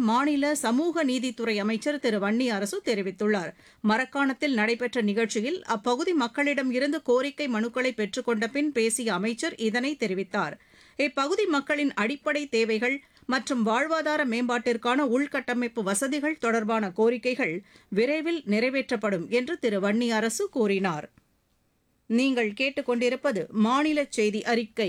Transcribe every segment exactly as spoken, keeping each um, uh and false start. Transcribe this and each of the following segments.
மாநில சமூக நீதித்துறை அமைச்சர் திரு வன்னி அரசு தெரிவித்துள்ளார். மரக்காணத்தில் நடைபெற்ற நிகழ்ச்சியில் அப்பகுதி மக்களிடம் இருந்து கோரிக்கை மனுக்களை பெற்றுக் கொண்ட பின் பேசிய அமைச்சர் இதனை தெரிவித்தார். இப்பகுதி மக்களின் அடிப்படை தேவைகள் மற்றும் வாழ்வாதார மேம்பாட்டிற்கான உள்கட்டமைப்பு வசதிகள் தொடர்பான கோரிக்கைகள் விரைவில் நிறைவேற்றப்படும் என்று திரு வன்னி அரசு கூறினார். நீங்கள் கேட்டுக்கொண்டிருப்பது மாநில செய்தி அறிக்கை.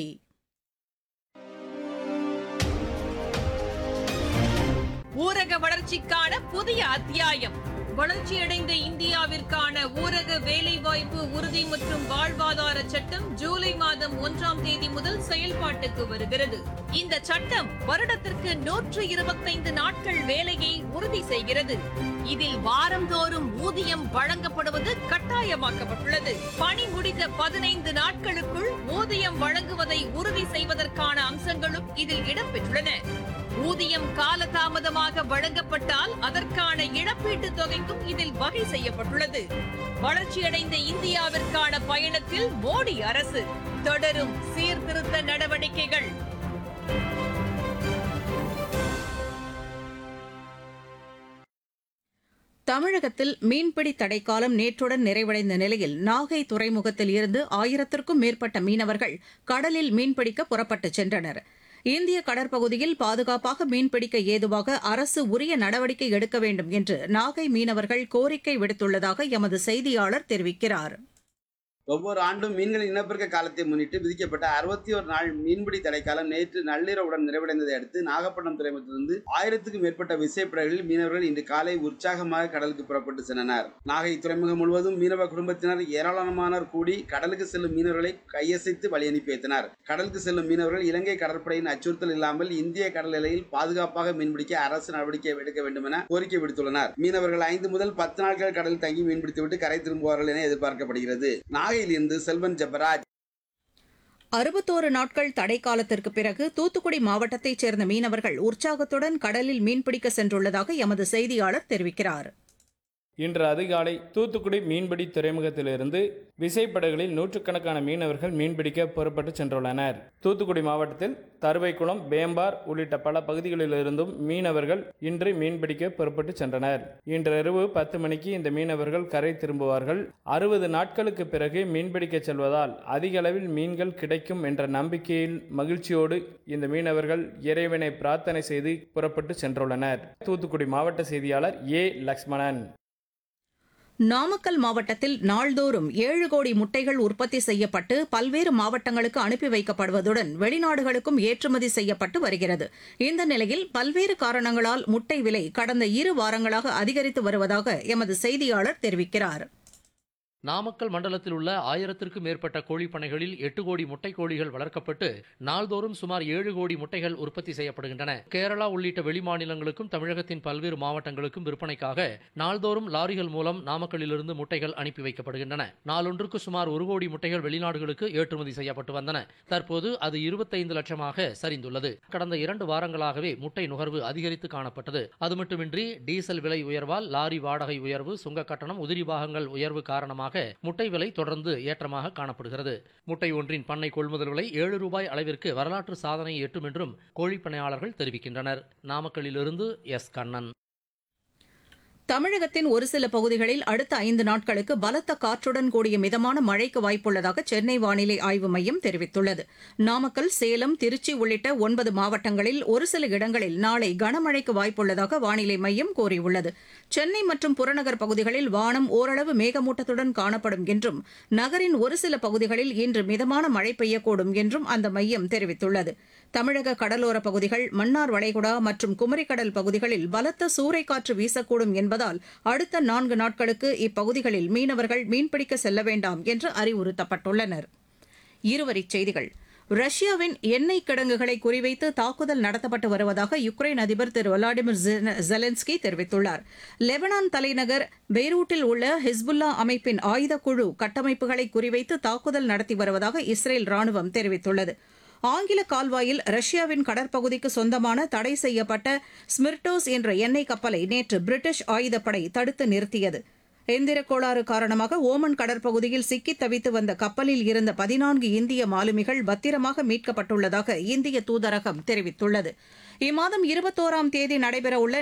ஊரக வளர்ச்சிக்கான புதிய அத்தியாயம். வளர்ச்சியடைந்த இந்தியாவிற்கான ஊரக வேலைவாய்ப்பு உறுதி மற்றும் வாழ்வாதார சட்டம் ஜூலை மாதம் ஒன்றாம் தேதி முதல் செயல்பாட்டுக்கு வருகிறது. இந்த சட்டம் வருடத்திற்கு நூற்று இருபத்தைந்து நாட்கள் வேலையை உறுதி செய்கிறது. இதில் வாரந்தோறும் ஊதியம் வழங்கப்படுவது கட்டாயமாக்கப்பட்டுள்ளது. பணி முடிந்த பதினைந்து நாட்களுக்குள் ஊதியம் வழங்குவதை உறுதி செய்வதற்கான அம்சங்களும் இதில் இடம்பெற்றுள்ளன. ஊதியம் காலதாமதமாக வழங்கப்பட்டால் அதற்கான இழப்பீட்டுத் தொகைக்கும் இதில் வகை செய்யப்பட்டுள்ளது. வளர்ச்சியடைந்த இந்தியாவிற்கான பயணத்தில் மோடி அரசு தொடரும் சீர்திருத்த நடவடிக்கைகள். தமிழகத்தில் மீன்பிடி தடைக்காலம் நேற்றுடன் நிறைவடைந்த நிலையில் நாகை துறைமுகத்தில் இருந்து ஆயிரத்திற்கும் மேற்பட்ட மீனவர்கள் கடலில் மீன்பிடிக்க புறப்பட்டுச் சென்றனர். இந்திய கடற்பகுதியில் பாதுகாப்பாக மீன்பிடிக்க ஏதுவாக அரசு உரிய நடவடிக்கை எடுக்க வேண்டும் என்று நாகை மீனவர்கள் கோரிக்கை விடுத்துள்ளதாக எமது செய்தியாளர் தெரிவிக்கிறார். ஒவ்வொரு ஆண்டும் மீன்களின் இனப்பெருக்க காலத்தை முன்னிட்டு விதிக்கப்பட்ட அறுபத்தி ஒரு நாள் மீன்பிடி தடைக்காலம் நேற்று நள்ளிரவுடன் நிறைவடைந்ததை அடுத்து நாகப்பட்டினம் துறைமுகத்திலிருந்து ஆயிரத்துக்கும் மேற்பட்ட விசைப்படகுகளில் மீனவர்கள் இன்று காலை உற்சாகமாக கடலுக்கு புறப்பட்டு சென்றனர். நாகை துறைமுகம் முழுவதும் மீனவ குடும்பத்தினர் ஏராளமானோர் கூடி கடலுக்கு செல்லும் மீனவர்களை கையசைத்து வழி அனுப்பி வைத்தனர். கடலுக்கு செல்லும் மீனவர்கள் இலங்கை கடற்படையின் அச்சுறுத்தல் இல்லாமல் இந்திய கடல் எல்லையில் பாதுகாப்பாக மீன்பிடிக்க அரசு நடவடிக்கை எடுக்க வேண்டும் என கோரிக்கை விடுத்துள்ளனர். மீனவர்கள் ஐந்து முதல் பத்து நாட்கள் கடலில் தங்கி மீன்பிடித்துவிட்டு கரை திரும்புவார்கள் என எதிர்பார்க்கப்படுகிறது. நாகையிலிருந்து செல்வன் ஜெபராஜ். அறுபத்தோரு நாட்கள் தடை காலத்திற்கு பிறகு தூத்துக்குடி மாவட்டத்தைச் சேர்ந்த மீனவர்கள் உற்சாகத்துடன் கடலில் மீன்பிடிக்க சென்றுள்ளதாக எமது செய்தியாளர் தெரிவிக்கிறார். இன்று அதிகாலை தூத்துக்குடி மீன்பிடி துறைமுகத்திலிருந்து விசைப்படகுகளில் நூற்றுக்கணக்கான மீனவர்கள் மீன்பிடிக்க புறப்பட்டு சென்றுள்ளனர். தூத்துக்குடி மாவட்டத்தில் தருவைக்குளம், பேம்பார் உள்ளிட்ட பல பகுதிகளிலிருந்தும் மீனவர்கள் இன்று மீன்பிடிக்க புறப்பட்டு சென்றனர். இன்றிரவு பத்து மணிக்கு இந்த மீனவர்கள் கரை திரும்புவார்கள். அறுபது நாட்களுக்கு பிறகு மீன்பிடிக்க செல்வதால் அதிக அளவில் மீன்கள் கிடைக்கும் என்ற நம்பிக்கையில் மகிழ்ச்சியோடு இந்த மீனவர்கள் இறைவனை பிரார்த்தனை செய்து புறப்பட்டு சென்றுள்ளனர். தூத்துக்குடி மாவட்ட செய்தியாளர் ஏ லக்ஷ்மணன். நாமக்கல் மாவட்டத்தில் நாள்தோறும் ஏழு கோடி முட்டைகள் உற்பத்தி செய்யப்பட்டு பல்வேறு மாவட்டங்களுக்கு அனுப்பி வைக்கப்படுவதுடன் வெளிநாடுகளுக்கும் ஏற்றுமதி செய்யப்பட்டு வருகிறது. இந்த நிலையில் பல்வேறு காரணங்களால் முட்டை விலை கடந்த இரு வாரங்களாக அதிகரித்து வருவதாக எமது செய்தியாளர் தெரிவிக்கிறார். நாமக்கல் மண்டலத்தில் உள்ள ஆயிரத்திற்கும் மேற்பட்ட கோழிப்பண்ணைகளில் எட்டு கோடி முட்டை கோழிகள் வளர்க்கப்பட்டு நாள்தோறும் சுமார் ஏழு கோடி முட்டைகள் உற்பத்தி செய்யப்படுகின்றன. கேரளா உள்ளிட்ட வெளிமாநிலங்களுக்கும் தமிழகத்தின் பல்வேறு மாவட்டங்களுக்கும் விற்பனைக்காக நாள்தோறும் லாரிகள் மூலம் நாமக்கல்லிலிருந்து முட்டைகள் அனுப்பி வைக்கப்படுகின்றன. நாளொன்றுக்கு சுமார் ஒரு கோடி முட்டைகள் வெளிநாடுகளுக்கு ஏற்றுமதி செய்யப்பட்டு வந்தன. தற்போது அது இருபத்தைந்து லட்சமாக சரிந்துள்ளது. கடந்த இரண்டு வாரங்களாகவே முட்டை நுகர்வு அதிகரித்து காணப்பட்டது. அது மட்டுமின்றி டீசல் விலை உயர்வால் லாரி வாடகை உயர்வு, சுங்க கட்டணம், உதிரி பாகங்கள் உயர்வு காரணமாக முட்டை விலை தொடர்ந்து ஏற்றமாக காணப்படுகிறது. முட்டை ஒன்றின் பண்ணை கொள்முதல் விலை ஏழு ரூபாய் அளவிற்கு வரலாற்று சாதனை எட்டும் என்றும் கோழிப்பண்ணையாளர்கள் தெரிவிக்கின்றனர். நாமக்கல்லிலிருந்து எஸ் கண்ணன். தமிழகத்தின் ஒரு சில பகுதிகளில் அடுத்த ஐந்து நாட்களுக்கு பலத்த காற்றுடன் கூடிய மிதமான மழைக்கு வாய்ப்புள்ளதாக சென்னை வானிலை ஆய்வு மையம் தெரிவித்துள்ளது. நாமக்கல், சேலம், திருச்சி உள்ளிட்ட ஒன்பது மாவட்டங்களில் ஒரு சில இடங்களில் நாளை கனமழைக்கு வாய்ப்புள்ளதாக வானிலை மையம் கூறியுள்ளது. சென்னை மற்றும் புறநகர் பகுதிகளில் வானம் ஓரளவு மேகமூட்டத்துடன் காணப்படும் என்றும் நகரின் ஒரு சில பகுதிகளில் இன்று மிதமான மழை பெய்யக்கூடும் என்றும் அந்த மையம் தெரிவித்துள்ளது. தமிழக கடலோரப் பகுதிகள், மன்னார் வளைகுடா மற்றும் குமரிக்கடல் பகுதிகளில் பலத்த சூறைக்காற்று வீசக்கூடும் என்பதால் அடுத்த நான்கு நாட்களுக்கு இப்பகுதிகளில் மீனவர்கள் மீன்பிடிக்க செல்ல வேண்டாம் என்று அறிவுறுத்தப்பட்டுள்ளனர். இருவரிச் செய்திகள். ரஷ்யாவின் எண்ணெய் கிடங்குகளை குறிவைத்து தாக்குதல் நடத்தப்பட்டு வருவதாக யுக்ரைன் அதிபர் திரு விளாடிமிர் ஜெலன்ஸ்கி தெரிவித்துள்ளார். லெபனான் தலைநகர் பெய்ரூட்டில் உள்ள ஹிஸ்புல்லா அமைப்பின் ஆயுதக்குழு கட்டமைப்புகளை குறிவைத்து தாக்குதல் நடத்தி வருவதாக இஸ்ரேல் ராணுவம் தெரிவித்துள்ளது. ஆங்கில கால்வாயில் ரஷ்யாவின் கடற்பகுதிக்கு சொந்தமான தடை செய்யப்பட்ட ஸ்மிர்டோஸ் என்ற எண்ணெய் கப்பலை நேற்று பிரிட்டிஷ் ஆயுதப்படை தடுத்து நிறுத்தியது. எந்திர கோளாறு காரணமாக ஓமன் கடற்பகுதியில் சிக்கித் தவித்து வந்த கப்பலில் இருந்த பதினான்கு இந்திய மாலுமிகள் பத்திரமாக மீட்கப்பட்டுள்ளதாக இந்திய தூதரகம் தெரிவித்துள்ளது. இம்மாதம் இருபத்தோராம் தேதி நடைபெறவுள்ள